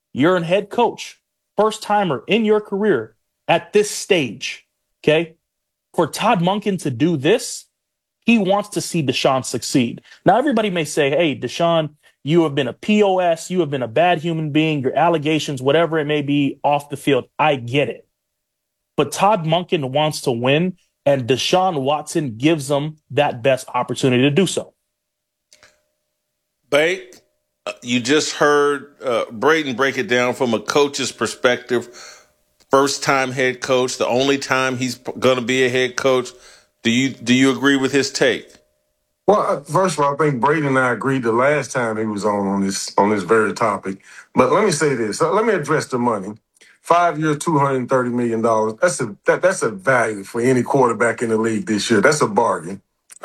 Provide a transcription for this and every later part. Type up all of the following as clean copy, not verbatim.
You're a head coach, first timer in your career at this stage. Okay. For Todd Monken to do this, he wants to see Deshaun succeed. Now, everybody may say, hey, Deshaun, you have been a POS, you have been a bad human being, your allegations, whatever it may be off the field. I get it. But Todd Monken wants to win, and Deshaun Watson gives him that best opportunity to do so. Bake, you just heard Braden break it down from a coach's perspective. First-time head coach, the only time he's going to be a head coach. Do you agree with his take? Well, first of all, I think Brady and I agreed the last time he was on this very topic. But let me say this. Let me address the money. 5 years, $230 million. That's a value for any quarterback in the league this year. That's a bargain.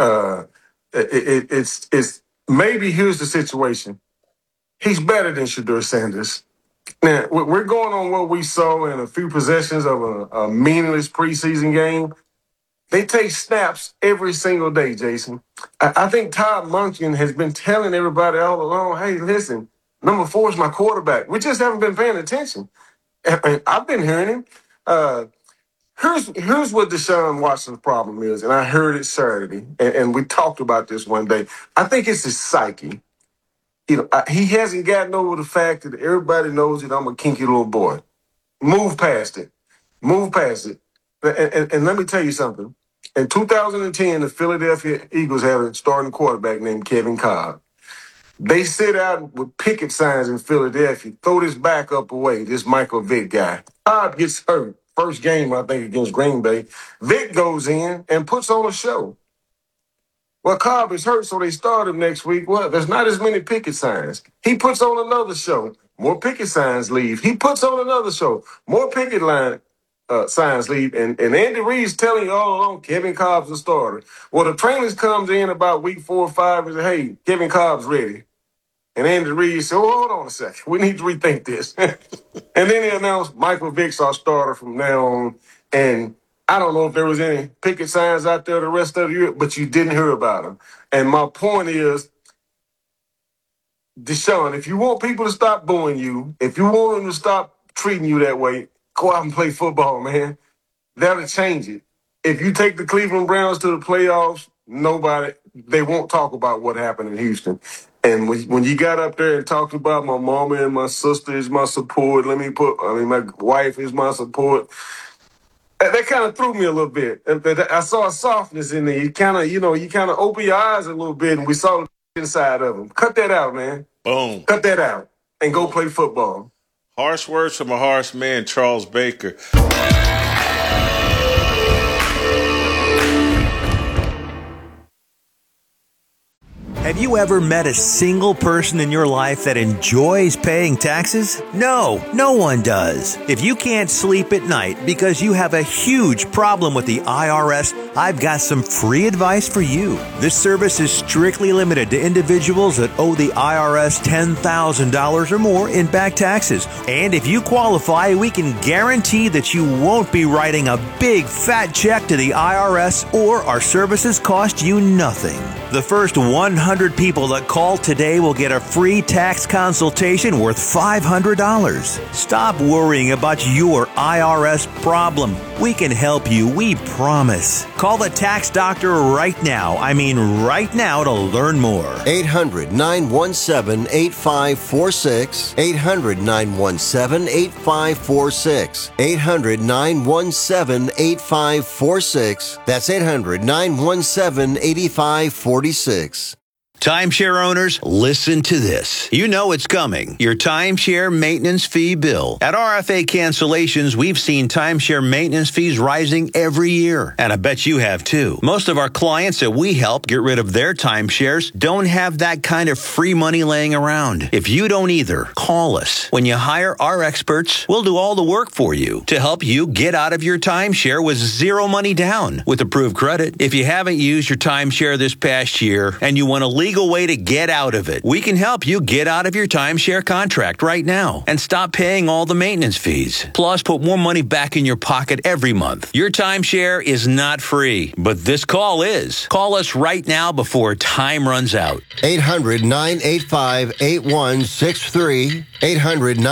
It's maybe here's the situation. He's better than Shedeur Sanders. Now, we're going on what we saw in a few possessions of a meaningless preseason game. They take snaps every single day, Jason. I think Todd Monken has been telling everybody all along, hey, listen, number 4 is my quarterback. We just haven't been paying attention. And I've been hearing him. Here's what Deshaun Watson's problem is, and I heard it Saturday, and we talked about this one day. I think it's his psyche. He hasn't gotten over the fact that everybody knows that I'm a kinky little boy. Move past it. Move past it. And let me tell you something. In 2010, the Philadelphia Eagles had a starting quarterback named Kevin Kolb. They sit out with picket signs in Philadelphia, throw this backup away, this Michael Vick guy. Kolb gets hurt. First game, I think, against Green Bay. Vick goes in and puts on a show. Well, Kolb is hurt, so they start him next week. Well, there's not as many picket signs. He puts on another show. More picket signs leave. He puts on another show. More picket signs leave. And Andy Reid's telling you all along, Kevin Kolb's the starter. Well, the trainers comes in about week 4 or 5 and say, hey, Kevin Kolb's ready. And Andy Reid said, oh, hold on a second. We need to rethink this. And then he announced Michael Vick's our starter from now on. And I don't know if there was any picket signs out there the rest of the year, but you didn't hear about them. And my point is, Deshaun, if you want people to stop booing you, if you want them to stop treating you that way, go out and play football, man. That'll change it. If you take the Cleveland Browns to the playoffs, they won't talk about what happened in Houston. And when you got up there and talked about my mama and my sister is my support, my wife is my support, that kind of threw me a little bit. I saw a softness in there. You kind of open your eyes a little bit, and we saw the inside of them. Cut that out, man. Boom. Cut that out and go play football. Harsh words from a harsh man, Charles Baker. Have you ever met a single person in your life that enjoys paying taxes? No, no one does. If you can't sleep at night because you have a huge problem with the IRS, I've got some free advice for you. This service is strictly limited to individuals that owe the IRS $10,000 or more in back taxes. And if you qualify, we can guarantee that you won't be writing a big fat check to the IRS, or our services cost you nothing. The first 100 people that call today will get a free tax consultation worth $500. Stop worrying about your IRS problem. We can help you, we promise. Call the tax doctor right now. I mean right now, to learn more. 800-917-8546. 800-917-8546. 800-917-8546. That's 800-917-8546. Timeshare owners, listen to this. You know it's coming. Your timeshare maintenance fee bill. At RFA Cancellations, we've seen timeshare maintenance fees rising every year. And I bet you have too. Most of our clients that we help get rid of their timeshares don't have that kind of free money laying around. If you don't either, call us. When you hire our experts, we'll do all the work for you to help you get out of your timeshare with zero money down with approved credit. If you haven't used your timeshare this past year and you want a legal way to get out of it, we can help you get out of your timeshare contract right now and stop paying all the maintenance fees. Plus, put more money back in your pocket every month. Your timeshare is not free, but this call is. Call us right now before time runs out. 800-985-8163. 800